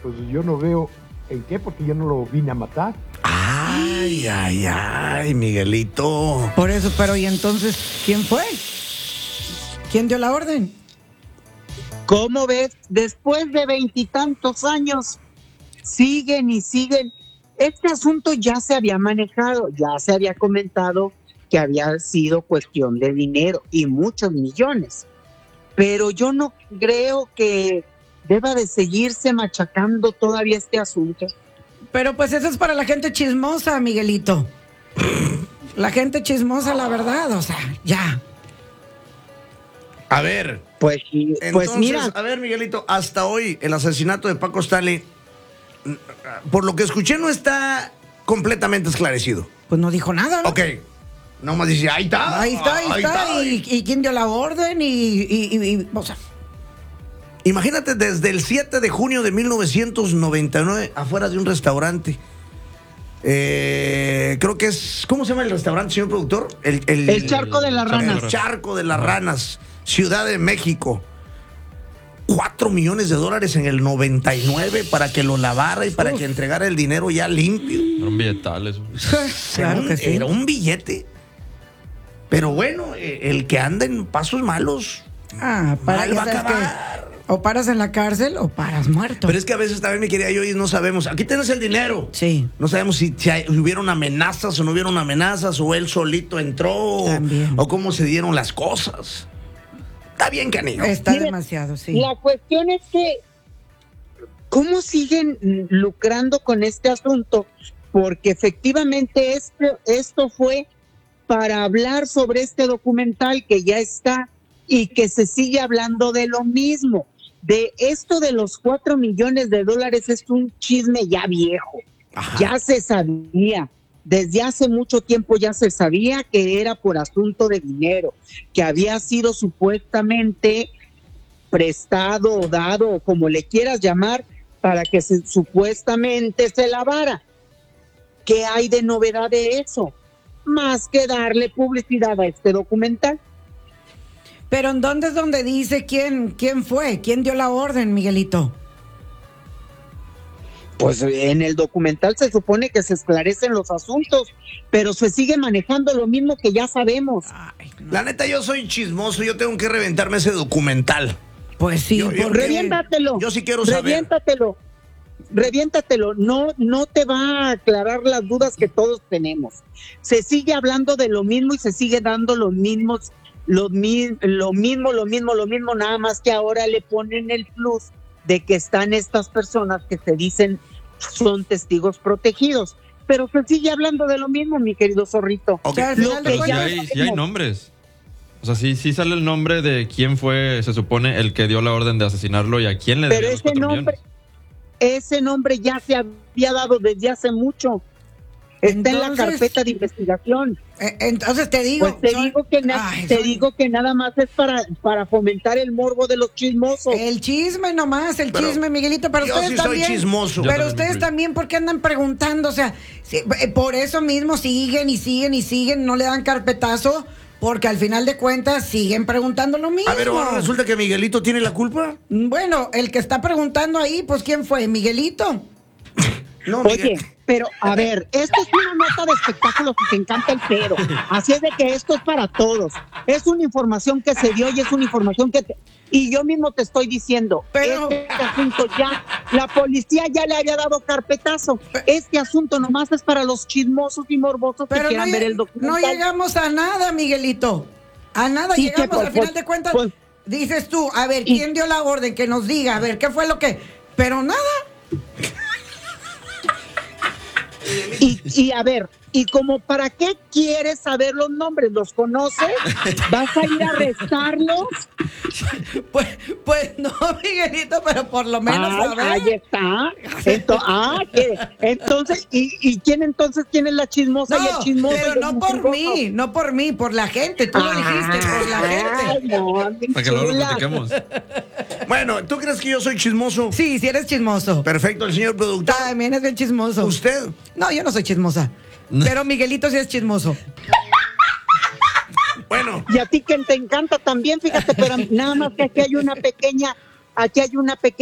Pues yo no veo en qué, porque yo no lo vine a matar. Ay, Miguelito. Por eso, pero ¿y entonces quién fue? ¿Quién dio la orden? ¿Cómo ves? Después de 20 años, siguen y siguen. Este asunto ya se había manejado, ya se había comentado que había sido cuestión de dinero y muchos millones. Pero yo no creo que deba de seguirse machacando todavía este asunto. Pero pues eso es para la gente chismosa, Miguelito. La gente chismosa, la verdad, o sea, ya. A ver. Pues Entonces, mira. a ver, Miguelito, hasta hoy el asesinato de Paco Stanley, por lo que escuché, no está completamente esclarecido. Pues no dijo nada, ¿no? Ok. Nomás dice, ahí está. Ahí está. ¿Y quién dio la orden? O sea. Imagínate, desde el 7 de junio de 1999, afuera de un restaurante. Creo que es... ¿Cómo se llama el restaurante, señor productor? El Charco de las Ranas. El Charco de las Ranas, Ciudad de México. $4 millones en el 99 para que lo lavara y para que entregara el dinero ya limpio. Era un billetal eso. Claro que sí. Era un billete. Pero bueno, el que anda en pasos malos, mal va a ¿sabes acabar. qué? O paras en la cárcel o paras muerto. Pero es que a veces también, mi querida Joyce, no sabemos. Aquí tienes el dinero. Sí. No sabemos si hubieron amenazas o no hubieron amenazas, o él solito entró, También. o cómo se dieron las cosas. Está bien, canijo. Está Mire, demasiado, sí. La cuestión es que, ¿cómo siguen lucrando con este asunto? Porque efectivamente esto fue para hablar sobre este documental que ya está y que se sigue hablando de lo mismo. De esto de los $4 millones es un chisme ya viejo. Ajá. Ya se sabía. Desde hace mucho tiempo ya se sabía que era por asunto de dinero, que había sido supuestamente prestado o dado, o como le quieras llamar, para que supuestamente se lavara. ¿Qué hay de novedad de eso? Más que darle publicidad a este documental. Pero ¿en dónde es donde dice quién fue? ¿Quién dio la orden, Miguelito? Pues en el documental se supone que se esclarecen los asuntos, pero se sigue manejando lo mismo que ya sabemos. Ay, no. La neta, yo soy chismoso, yo tengo que reventarme ese documental. Pues sí. Reviéntatelo. Yo sí quiero saber. Reviéntatelo. No te va a aclarar las dudas que todos tenemos. Se sigue hablando de lo mismo y se sigue dando lo mismo, nada más que ahora le ponen el plus de que están estas personas que se dicen son testigos protegidos. Pero se sigue hablando de lo mismo, mi querido zorrito. Ok. O sea, al final de Pero cuentas- sí hay nombres. O sea, sí sale el nombre de quién fue, se supone, el que dio la orden de asesinarlo y a quién le Pero dio los 4 millones. ese nombre ya se había dado desde hace mucho. Está en la Entonces- carpeta de investigación. Entonces te digo. Pues te digo que nada más es para fomentar el morbo de los chismosos. El chisme nomás, Pero chisme, Miguelito, pero yo ustedes sí soy también. chismoso. Yo Pero también ustedes fui. también, ¿por qué andan preguntando? O sea, por eso mismo siguen, no le dan carpetazo, porque al final de cuentas siguen preguntando lo mismo. A ver, ahora resulta que Miguelito tiene la culpa. Bueno, el que está preguntando ahí, pues ¿quién fue? ¿Miguelito? No, Oye, pero a ver, esto es una nota de espectáculos y te encanta el pedo. Así es de que esto es para todos. Es una información que se dio y es una información y yo mismo te estoy diciendo, Pero- este asunto ya, la policía ya le había dado carpetazo. Este asunto nomás es para los chismosos y morbosos que Pero quieran ver el no documental. llegamos a nada, Miguelito. A nada Sí, llegamos, Checo, al final de cuentas. pues- Dices tú, a ver, ¿quién dio la orden? Que nos diga, a ver, ¿qué fue lo que...? Pero nada. Y a ver, ¿y como para qué quieres saber los nombres? ¿Los conoces? ¿Vas a ir a arrestarlos? Pues no, Miguelito, pero por lo menos a ver. Ahí está. Entonces, ¿y quién entonces? ¿Quién es la chismosa y el chismoso? pero no por mí, por la gente. Tú lo dijiste, por la gente. Ay, no, Para que luego lo chula. platiquemos. Bueno, ¿tú crees que yo soy chismoso? Sí, si eres chismoso. Perfecto, el señor productor. También es bien chismoso. ¿Usted? No, yo no soy chismosa. Pero Miguelito sí es chismoso. Bueno. Y a ti que te encanta también, fíjate, pero nada más que aquí hay una pequeña